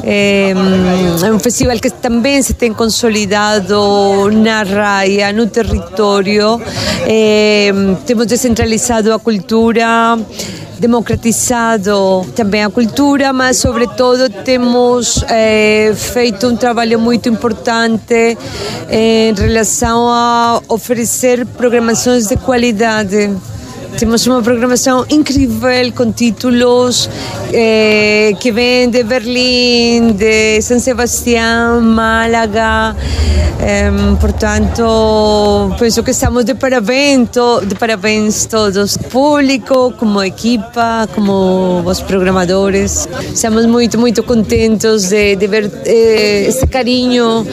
É um festival que também se tem consolidado na Raia, no território. Temos descentralizado a cultura, democratizado também a cultura, mas sobretudo temos feito um trabalho muito importante em relação a oferecer programações de qualidade. Temos uma programação incrível com títulos que vêm de Berlim, de San Sebastián, Málaga. Portanto, penso que estamos de parabéns todos, público, como equipa, como os programadores. Estamos muito, muito contentes de ver esse carinho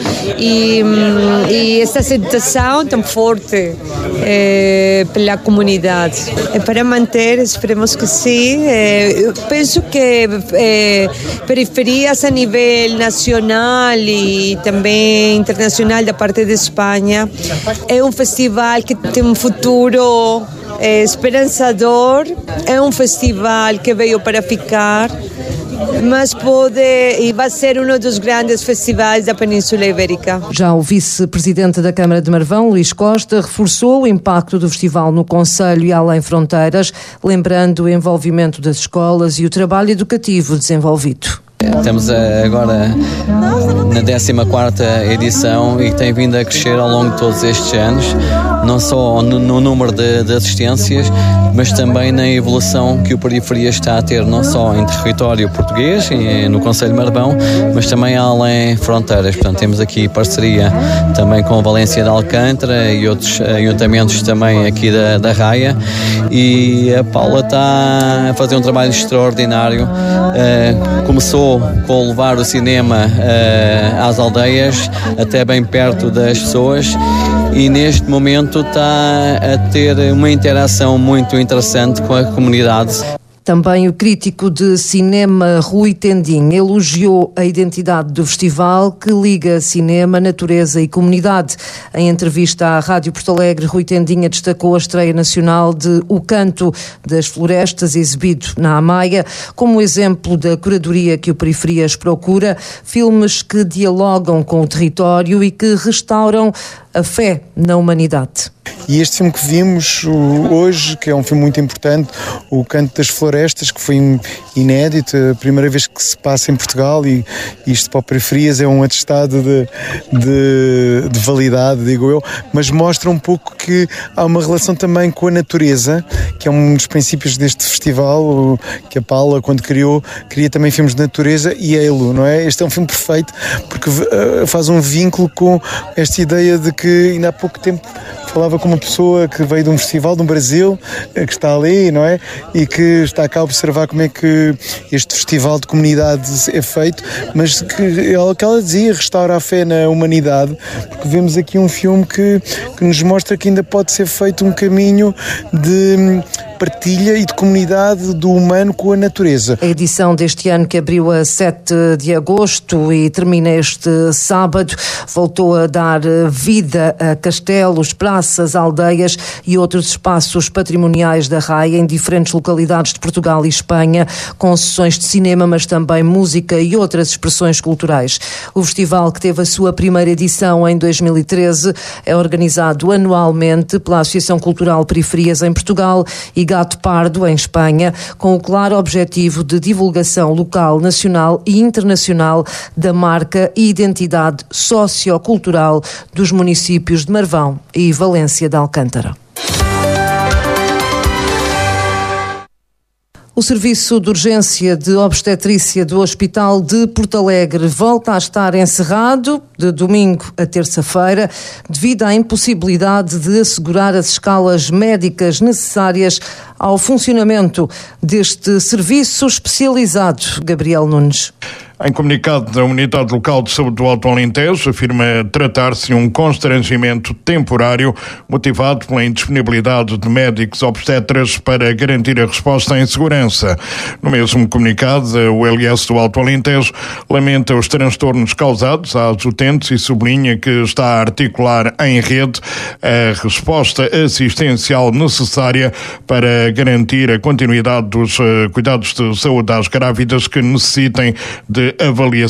e essa aceitação tão forte pela comunidade. Para manter, esperemos que sim. Eu penso que periferias a nível nacional e também internacional da parte de Espanha é um festival que tem um futuro esperançador, é um festival que veio para ficar, mas pode e vai ser um dos grandes festivais da Península Ibérica. Já o vice-presidente da Câmara de Marvão, Luís Costa, reforçou o impacto do festival no concelho e além fronteiras, lembrando o envolvimento das escolas e o trabalho educativo desenvolvido. Estamos agora na 14ª edição e tem vindo a crescer ao longo de todos estes anos, não só no número de assistências, mas também na evolução que o Periferia está a ter, não só em território português, no concelho de Marvão, mas também além fronteiras. Portanto, temos aqui parceria também com a Valência de Alcântara e outros ayuntamentos também aqui da Raia, e a Paula está a fazer um trabalho extraordinário. Começou com levar o cinema às aldeias, até bem perto das pessoas, e neste momento está a ter uma interação muito interessante com a comunidade. Também o crítico de cinema Rui Tendim elogiou a identidade do festival, que liga cinema, natureza e comunidade. Em entrevista à Rádio Porto Alegre, Rui Tendinha destacou a estreia nacional de O Canto das Florestas, exibido na Amaia, como exemplo da curadoria que o Periferias procura, filmes que dialogam com o território e que restauram a fé na humanidade. E este filme que vimos hoje, que é um filme muito importante, O Canto das Florestas, que foi inédito, a primeira vez que se passa em Portugal, e isto para o Periferias é um atestado de validade, digo eu, mas mostra um pouco que há uma relação também com a natureza, que é um dos princípios deste festival, que a Paula, quando queria também filmes de natureza, e Elo, não é? Este é um filme perfeito, porque faz um vínculo com esta ideia de que ainda há pouco tempo falava com uma pessoa que veio de um festival do Brasil, que está ali, não é? E que está cá a observar como é que este festival de comunidade é feito, mas que ela dizia, restaura a fé na humanidade, porque vemos aqui um filme que nos mostra que ainda pode ser feito um caminho de partilha e de comunidade do humano com a natureza. A edição deste ano, que abriu a 7 de agosto e termina este sábado, voltou a dar vida a castelos, praças, aldeias e outros espaços patrimoniais da Raia em diferentes localidades de Portugal e Espanha, com sessões de cinema, mas também música e outras expressões culturais. O festival, que teve a sua primeira edição em 2013, é organizado anualmente pela Associação Cultural Periferias em Portugal e Gato Pardo, em Espanha, com o claro objetivo de divulgação local, nacional e internacional da marca e identidade sociocultural dos municípios de Marvão e Valência de Alcântara. O Serviço de Urgência de Obstetrícia do Hospital de Porto Alegre volta a estar encerrado de domingo a terça-feira devido à impossibilidade de assegurar as escalas médicas necessárias ao funcionamento deste serviço especializado. Gabriel Nunes. Em comunicado da Unidade Local de Saúde do Alto Alentejo, afirma tratar-se de um constrangimento temporário motivado pela indisponibilidade de médicos obstetras para garantir a resposta em segurança. No mesmo comunicado, o LS do Alto Alentejo lamenta os transtornos causados às utentes e sublinha que está a articular em rede a resposta assistencial necessária para garantir a continuidade dos cuidados de saúde às grávidas que necessitem de avaliação